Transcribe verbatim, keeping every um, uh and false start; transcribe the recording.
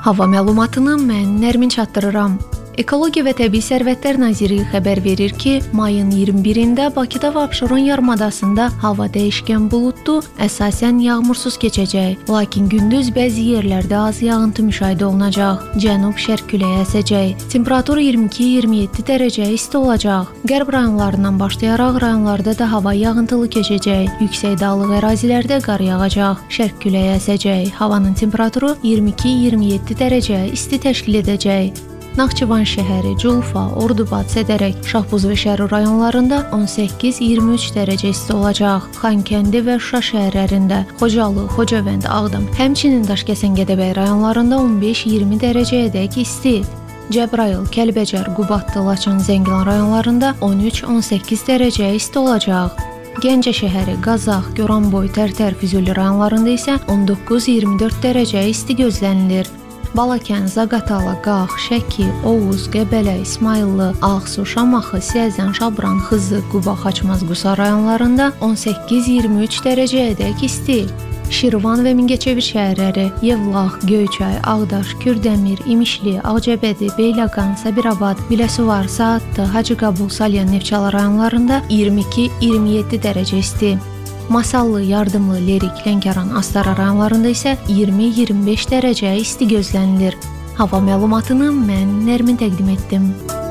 Hava məlumatını mən Nərmin çatdırıram. Ekologiya və Təbii Sərvətlər Nazirliyi xəbər verir ki, mayın iyirmi birində Bakıda və Abşeron yarımadasında hava dəyişkən buludlu, əsasən yağmursuz keçəcək. Lakin gündüz bəzi yerlərdə az yağıntı müşahidə olunacaq. Cənub-şərq küləyi əsəcək. Temperatur iyirmi iki iyirmi yeddi dərəcə isti olacaq. Qərb rayonlarından başlayaraq rayonlarda da hava yağıntılı keçəcək. Yüksək dağlıq ərazilərdə qar yağacaq. Şərq küləyi əsəcək. Havanın temperaturu iyirmi iki iyirmi yeddi dərəcə isti təşkil edəcək. Naxçıvan şəhəri, Culfa, Ordubad, Sədərək, Şahbuz və Şəri rayonlarında on səkkiz iyirmi üç dərəcə isti olacaq. Xankəndi və Şuşa şəhərlərində, Xocalı, Xocavənd, Ağdam, həmçinin Daşkəsən-Gədəbəy rayonlarında on beş iyirmi dərəcəyədək isti. Cəbrayıl, Kəlbəcər, Qubadlı, Laçın, Zəngilan rayonlarında on üç on səkkiz dərəcə isti olacaq. Gəncə şəhəri, Qazax, Goranboy, Tərtər, Füzuli rayonlarında isə on doqquz iyirmi dörd dərəcə isti gözlənilir. Balakən, Zaqatala, Qax, Şəki, Oğuz, Qəbələ, İsmayıllı, Ağsu, Şamaxı, Siyəzən, Şabran, Xızı, Quba, Xaçmaz, Qusa rayonlarında on səkkiz iyirmi üç dərəcəyədək isti. Şirvan və Mingəçevir şəhərləri, Yevlax, Göyçay, Ağdaş, Kürdəmir, İmişli, Ağcabədi, Beyləqan, Sabirabad, Biləsuvar, Saatlı, Hacıqabul, Salyan, Neftçala rayonlarında iyirmi iki iyirmi yeddi dərəcə isti. Masallı, Yardımlı, Lerik, Lənkəran, Astara rayonlarında isə iyirmi iyirmi beş dərəcə isti gözlənilir. Hava məlumatını mən Nərmin təqdim etdim.